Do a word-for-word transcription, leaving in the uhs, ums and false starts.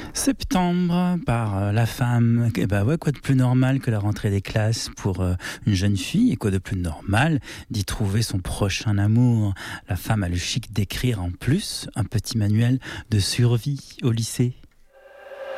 Septembre par euh, la femme. Et bah ouais, quoi de plus normal que la rentrée des classes pour euh, une jeune fille, et quoi de plus normal d'y trouver son prochain amour. La femme a le chic d'écrire en plus un petit manuel de survie au lycée.